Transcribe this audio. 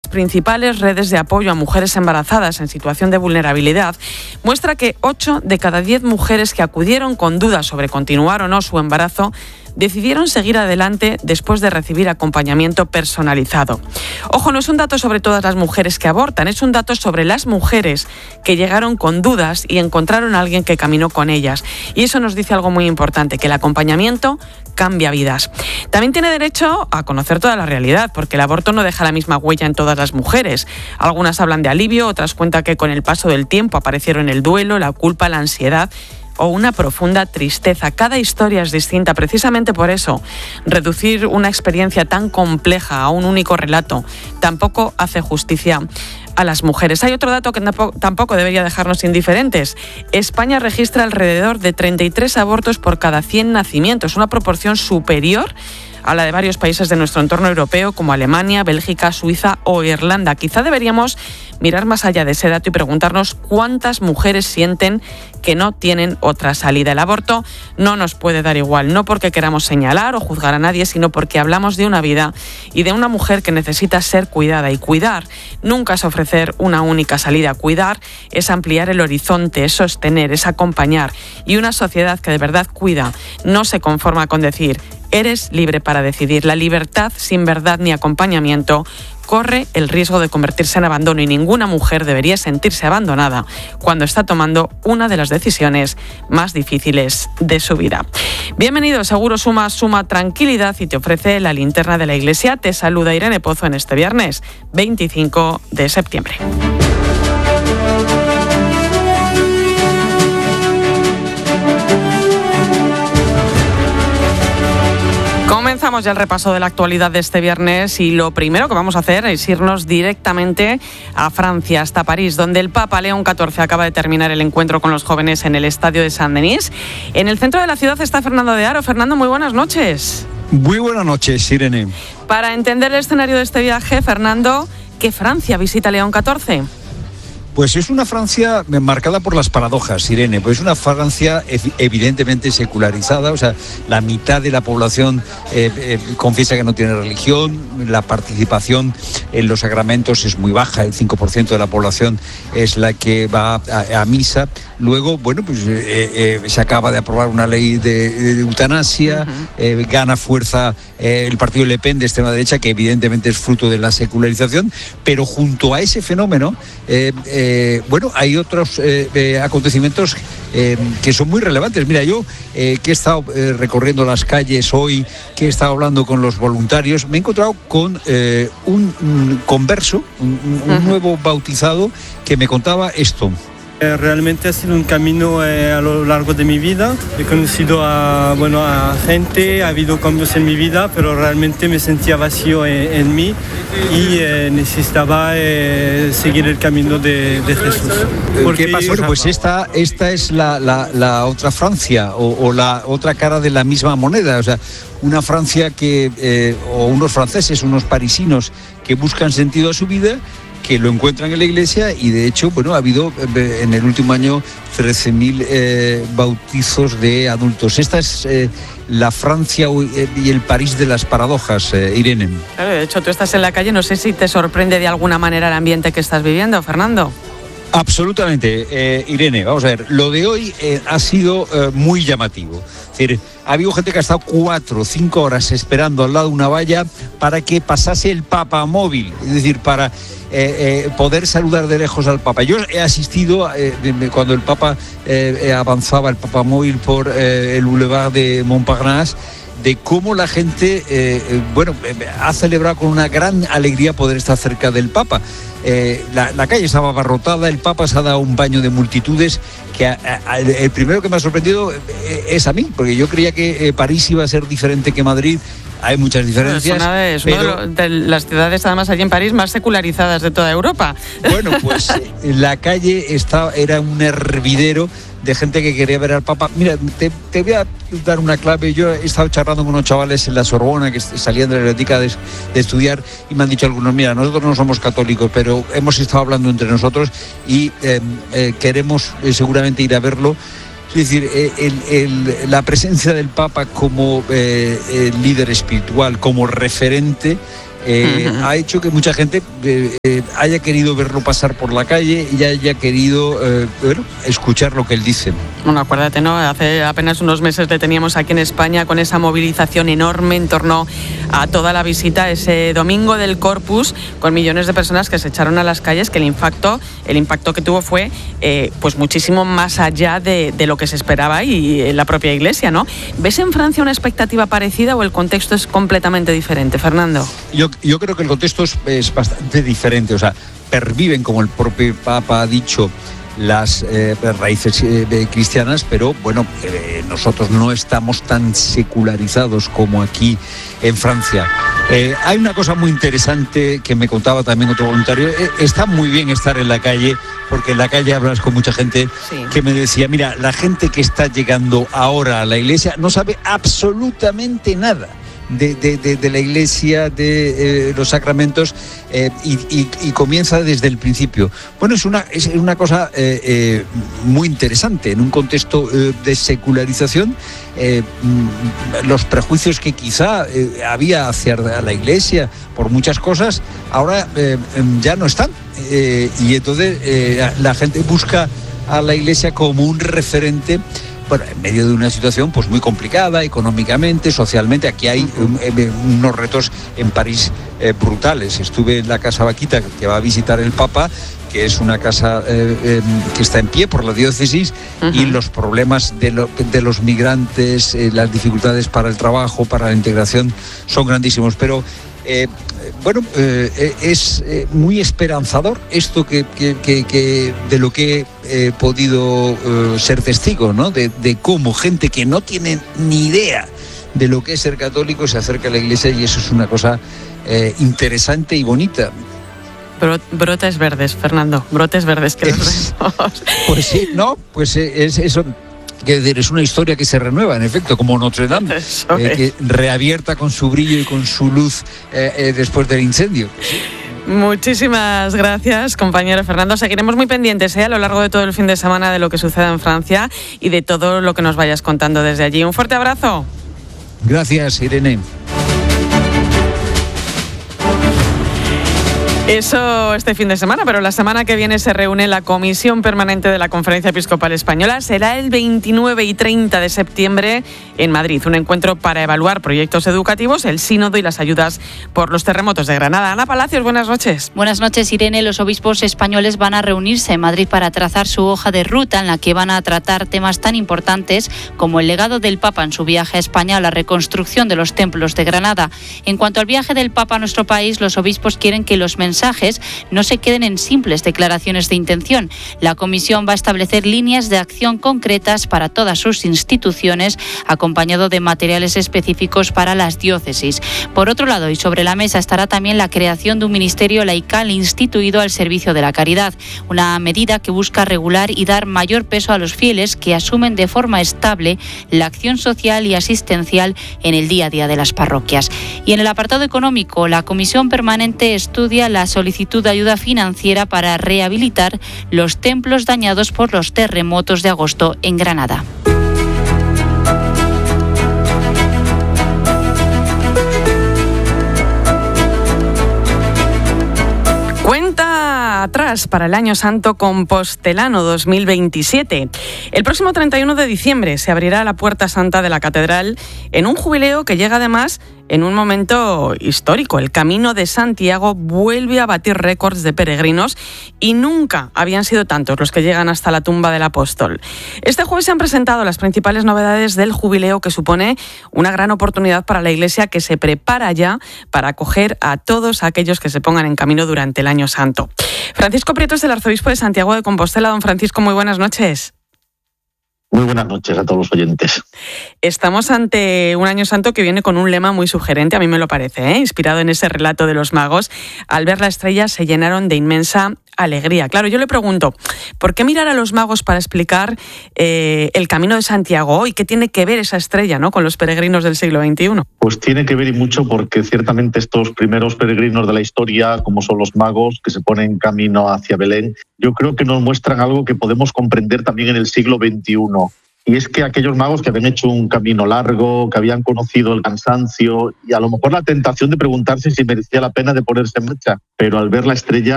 principales redes de apoyo a mujeres embarazadas en situación de vulnerabilidad, muestra que 8 de cada 10 mujeres que acudieron con dudas sobre continuar o no su embarazo decidieron seguir adelante después de recibir acompañamiento personalizado. Ojo, no es un dato sobre todas las mujeres que abortan, es un dato sobre las mujeres que llegaron con dudas y encontraron a alguien que caminó con ellas. Y eso nos dice algo muy importante, que el acompañamiento cambia vidas. También tiene derecho a conocer toda la realidad, porque el aborto no deja la misma huella en todas las mujeres. Algunas hablan de alivio, otras cuentan que con el paso del tiempo aparecieron el duelo, la culpa, la ansiedad o una profunda tristeza. Cada historia es distinta. Precisamente por eso, reducir una experiencia tan compleja a un único relato tampoco hace justicia a las mujeres. Hay otro dato que tampoco debería dejarnos indiferentes. España registra alrededor de 33 abortos por cada 100 nacimientos, una proporción superior a la de varios países de nuestro entorno europeo como Alemania, Bélgica, Suiza o Irlanda. Quizá deberíamos mirar más allá de ese dato y preguntarnos cuántas mujeres sienten que no tienen otra salida. El aborto no nos puede dar igual, no porque queramos señalar o juzgar a nadie, sino porque hablamos de una vida y de una mujer que necesita ser cuidada. Y cuidar nunca es ofrecer una única salida. Cuidar es ampliar el horizonte, es sostener, es acompañar. Y una sociedad que de verdad cuida no se conforma con decir: eres libre para decidir. La libertad sin verdad ni acompañamiento corre el riesgo de convertirse en abandono, y ninguna mujer debería sentirse abandonada cuando está tomando una de las decisiones más difíciles de su vida. Bienvenido, Seguro Suma tranquilidad y te ofrece la linterna de la Iglesia. Te saluda Irene Pozo en este viernes 25 de septiembre. Comenzamos ya el repaso de la actualidad de este viernes y lo primero que vamos a hacer es irnos directamente a Francia, hasta París, donde el Papa León XIV acaba de terminar el encuentro con los jóvenes en el estadio de Saint-Denis. En el centro de la ciudad está Fernando de Aro. Fernando, muy buenas noches. Muy buenas noches, Irene. Para entender el escenario de este viaje, Fernando, ¿qué Francia visita León XIV? Pues es una Francia marcada por las paradojas, Irene. Pues es una Francia evidentemente secularizada, o sea, la mitad de la población confiesa que no tiene religión, la participación en los sacramentos es muy baja, el 5% de la población es la que va a misa. Luego, bueno, pues se acaba de aprobar una ley de eutanasia, gana fuerza el partido Le Pen de extrema derecha, que evidentemente es fruto de la secularización, pero junto a ese fenómeno, bueno, hay otros acontecimientos que son muy relevantes. Mira, yo que he estado recorriendo las calles hoy, que he estado hablando con los voluntarios, me he encontrado con un converso, un nuevo bautizado, que me contaba esto. Realmente ha sido un camino a lo largo de mi vida. He conocido a gente, ha habido cambios en mi vida, pero realmente me sentía vacío en mí y necesitaba seguir el camino de Jesús. ¿Qué pasa? Bueno, pues esta es la otra Francia o la otra cara de la misma moneda. O sea, una Francia o unos franceses, unos parisinos que buscan sentido a su vida, que lo encuentran en la Iglesia, y de hecho, bueno, ha habido en el último año 13.000 bautizos de adultos. Esta es la Francia y el París de las paradojas, Irene. Claro, de hecho, tú estás en la calle, no sé si te sorprende de alguna manera el ambiente que estás viviendo, Fernando. Absolutamente, Irene. Vamos a ver, lo de hoy ha sido muy llamativo. Es decir, ha habido gente que ha estado 4 o 5 horas esperando al lado de una valla para que pasase el Papa móvil, es decir, para poder saludar de lejos al Papa. Yo he asistido cuando el Papa avanzaba, el Papa móvil, por el Boulevard de Montparnasse, de cómo la gente ha celebrado con una gran alegría poder estar cerca del Papa. La calle estaba abarrotada, el Papa se ha dado un baño de multitudes, que el primero que me ha sorprendido es a mí, porque yo creía que París iba a ser diferente que Madrid. Hay muchas diferencias. Es una de las ciudades, además, allí en París, más secularizadas de toda Europa. Bueno, pues la calle era un hervidero de gente que quería ver al Papa. Mira, te voy a dar una clave. Yo he estado charlando con unos chavales en la Sorbona que salían de la biblioteca de estudiar, y me han dicho algunos: mira, nosotros no somos católicos, pero hemos estado hablando entre nosotros y queremos seguramente ir a verlo. Es decir, la presencia del Papa como líder espiritual, como referente, ha hecho que mucha gente haya querido verlo pasar por la calle y haya querido escuchar lo que él dice. Bueno, acuérdate, ¿no? Hace apenas unos meses le teníamos aquí en España con esa movilización enorme en torno a toda la visita ese domingo del Corpus, con millones de personas que se echaron a las calles, que el impacto que tuvo fue pues muchísimo más allá de lo que se esperaba y en la propia Iglesia, ¿no? ¿Ves en Francia una expectativa parecida o el contexto es completamente diferente, Fernando? Yo creo que el contexto es bastante diferente, o sea, perviven, como el propio Papa ha dicho, las raíces cristianas, pero bueno, nosotros no estamos tan secularizados como aquí en Francia. Hay una cosa muy interesante que me contaba también otro voluntario. Está muy bien estar en la calle, porque en la calle hablas con mucha gente que me decía, mira, la gente que está llegando ahora a la iglesia no sabe absolutamente nada de la iglesia, de los sacramentos, y comienza desde el principio. Bueno, es una cosa muy interesante. En un contexto de secularización, los prejuicios que quizá había hacia la iglesia por muchas cosas, ahora ya no están. Y entonces la gente busca a la iglesia como un referente. Bueno, en medio de una situación pues muy complicada económicamente, socialmente. Aquí hay unos retos en París brutales. Estuve en la Casa Vaquita, que va a visitar el Papa, que es una casa que está en pie por la diócesis, y los problemas de los migrantes, las dificultades para el trabajo, para la integración, son grandísimos. Pero bueno, es muy esperanzador esto que de lo que he podido ser testigo, ¿no? De cómo gente que no tiene ni idea de lo que es ser católico se acerca a la iglesia, y eso es una cosa interesante y bonita. Brotes verdes, Fernando, brotes verdes que los vemos. Pues sí, no, pues es eso. Quiero decir, es una historia que se renueva, en efecto, como Notre Dame, que reabierta con su brillo y con su luz después del incendio. Muchísimas gracias, compañero Fernando. Seguiremos muy pendientes a lo largo de todo el fin de semana de lo que suceda en Francia y de todo lo que nos vayas contando desde allí. Un fuerte abrazo. Gracias, Irene. Eso este fin de semana, pero la semana que viene se reúne la Comisión Permanente de la Conferencia Episcopal Española. Será el 29 y 30 de septiembre en Madrid. Un encuentro para evaluar proyectos educativos, el sínodo y las ayudas por los terremotos de Granada. Ana Palacios, buenas noches. Buenas noches, Irene. Los obispos españoles van a reunirse en Madrid para trazar su hoja de ruta, en la que van a tratar temas tan importantes como el legado del Papa en su viaje a España o la reconstrucción de los templos de Granada. En cuanto al viaje del Papa a nuestro país, los obispos quieren que los mensajes no se queden en simples declaraciones de intención. La Comisión va a establecer líneas de acción concretas para todas sus instituciones, acompañado de materiales específicos para las diócesis. Por otro lado, y sobre la mesa, estará también la creación de un ministerio laical instituido al servicio de la caridad, una medida que busca regular y dar mayor peso a los fieles que asumen de forma estable la acción social y asistencial en el día a día de las parroquias. Y en el apartado económico, la Comisión Permanente estudia la solicitud de ayuda financiera para rehabilitar los templos dañados por los terremotos de agosto en Granada. Cuenta atrás para el Año Santo Compostelano 2027. El próximo 31 de diciembre se abrirá la Puerta Santa de la Catedral en un jubileo que llega además en un momento histórico. El Camino de Santiago vuelve a batir récords de peregrinos y nunca habían sido tantos los que llegan hasta la tumba del apóstol. Este jueves se han presentado las principales novedades del jubileo, que supone una gran oportunidad para la Iglesia, que se prepara ya para acoger a todos aquellos que se pongan en camino durante el Año Santo. Francisco Prieto es el arzobispo de Santiago de Compostela. Don Francisco, muy buenas noches. Muy buenas noches a todos los oyentes. Estamos ante un Año Santo que viene con un lema muy sugerente, a mí me lo parece, inspirado en ese relato de los magos. Al ver la estrella se llenaron de inmensa alegría. Claro, yo le pregunto, ¿por qué mirar a los magos para explicar el Camino de Santiago y qué tiene que ver esa estrella, ¿no?, con los peregrinos del siglo XXI? Pues tiene que ver y mucho, porque ciertamente estos primeros peregrinos de la historia, como son los magos que se ponen camino hacia Belén, yo creo que nos muestran algo que podemos comprender también en el siglo XXI. Y es que aquellos magos que habían hecho un camino largo, que habían conocido el cansancio y a lo mejor la tentación de preguntarse si merecía la pena de ponerse en marcha, pero al ver la estrella